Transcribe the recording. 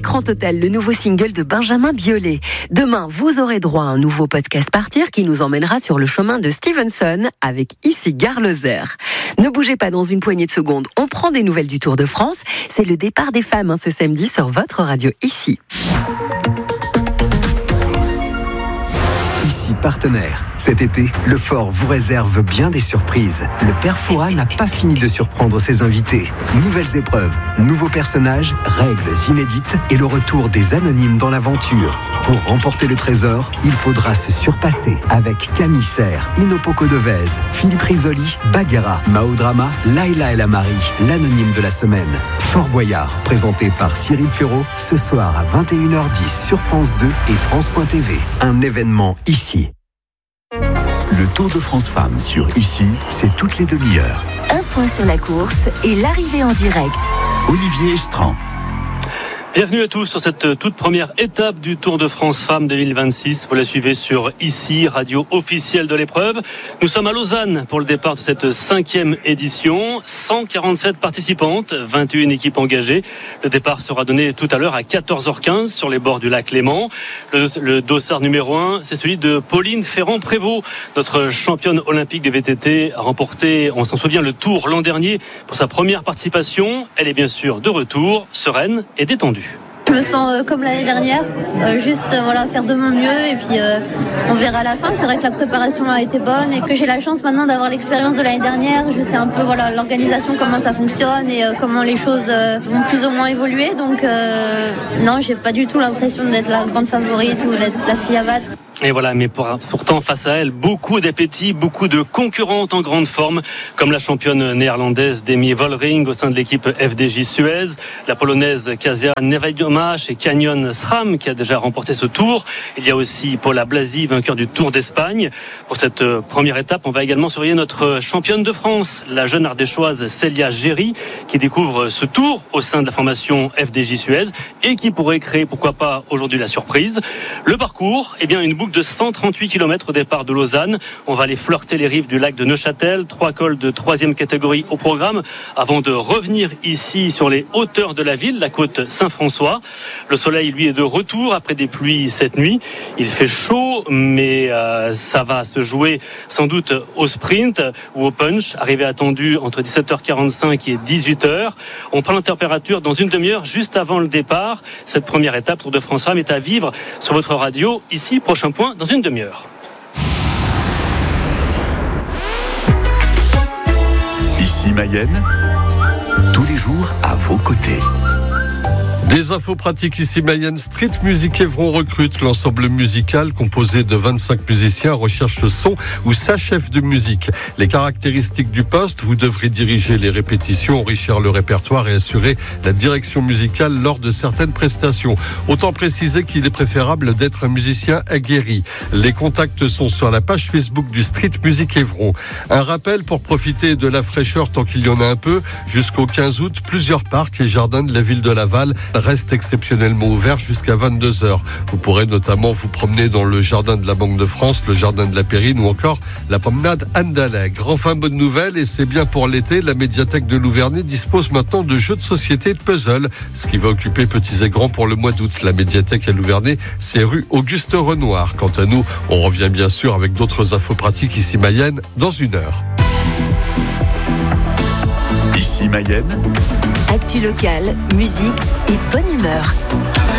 Écran Total, le nouveau single de Benjamin Biolay. Demain, vous aurez droit à un nouveau podcast Partir qui nous emmènera sur le chemin de Stevenson avec ici Gare Lozère. Ne bougez pas, dans une poignée de secondes, on prend des nouvelles du Tour de France. C'est le départ des femmes ce samedi sur votre radio ici. Ici partenaire. Cet été, le Fort vous réserve bien des surprises. Le Père Fouras n'a pas fini de surprendre ses invités. Nouvelles épreuves, nouveaux personnages, règles inédites et le retour des anonymes dans l'aventure. Pour remporter le trésor, il faudra se surpasser avec Camille Serre, Inopoko Devez, Philippe Risoli, Bagheera, Mao Drama, Laila El Amari, l'anonyme de la semaine. Fort Boyard, présenté par Cyril Ferraud, ce soir à 21h10 sur France 2 et France.tv. Un événement ici. Le Tour de France Femmes sur Ici, c'est toutes les demi-heures. Un point sur la course et l'arrivée en direct. Olivier Estran. Bienvenue à tous sur cette toute première étape du Tour de France Femmes 2026. Vous la suivez sur Ici, radio officielle de l'épreuve. Nous sommes à Lausanne pour le départ de cette 5e édition. 147 participantes, 21 équipes engagées. Le départ sera donné tout à l'heure à 14h15 sur les bords du lac Léman. Le dossard numéro 1, c'est celui de Pauline Ferrand-Prévot. Notre championne olympique des VTT a remporté, on s'en souvient, le Tour l'an dernier pour sa première participation. Elle est bien sûr de retour, sereine et détendue. Je me sens comme l'année dernière, juste faire de mon mieux et puis on verra à la fin. C'est vrai que la préparation a été bonne et que j'ai la chance maintenant d'avoir l'expérience de l'année dernière. Je sais un peu l'organisation, comment ça fonctionne et comment les choses vont plus ou moins évoluer. Donc non, j'ai pas du tout l'impression d'être la grande favorite ou d'être la fille à battre. Et voilà, mais pourtant face à elle, beaucoup d'appétit, beaucoup de concurrentes en grande forme, comme la championne néerlandaise Demi Vollering au sein de l'équipe FDJ Suez, la polonaise Kasia Nevadomash et Canyon Sram qui a déjà remporté ce tour. Il y a aussi Paula Blasi, vainqueur du Tour d'Espagne. Pour cette première étape, on va également surveiller notre championne de France, la jeune ardéchoise Célia Géry, qui découvre ce tour au sein de la formation FDJ Suez et qui pourrait créer, pourquoi pas, aujourd'hui la surprise. Le parcours, une boucle de 138 km au départ de Lausanne. On va aller flirter les rives du lac de Neuchâtel. 3 cols de 3e catégorie au programme avant de revenir ici sur les hauteurs de la ville, la côte Saint-François. Le soleil, lui, est de retour après des pluies cette nuit. Il fait chaud, mais ça va se jouer sans doute au sprint ou au punch. Arrivée attendue entre 17h45 et 18h. On prend la température dans une demi-heure juste avant le départ. Cette première étape Tour de France Femmes est à vivre sur votre radio. Ici, prochain point dans une demi-heure. Ici Mayenne, tous les jours à vos côtés. Des infos pratiques ici Mayenne. Street Music Évron recrute. L'ensemble musical composé de 25 musiciens recherche son ou sa chef de musique. Les caractéristiques du poste, vous devrez diriger les répétitions, enrichir le répertoire et assurer la direction musicale lors de certaines prestations. Autant préciser qu'il est préférable d'être un musicien aguerri. Les contacts sont sur la page Facebook du Street Music Évron. Un rappel pour profiter de la fraîcheur tant qu'il y en a un peu. Jusqu'au 15 août, plusieurs parcs et jardins de la ville de Laval restent exceptionnellement ouverts jusqu'à 22h. Vous pourrez notamment vous promener dans le jardin de la Banque de France, le jardin de la Périne ou encore la promenade Anne d'Allègre. Enfin, bonne nouvelle, et c'est bien pour l'été, la médiathèque de Louvernay dispose maintenant de jeux de société et de puzzles, ce qui va occuper petits et grands pour le mois d'août. La médiathèque à Louvernay, c'est rue Auguste Renoir. Quant à nous, on revient bien sûr avec d'autres infos pratiques ici Mayenne dans une heure. Ici Mayenne, actu locale, musique et bonne humeur.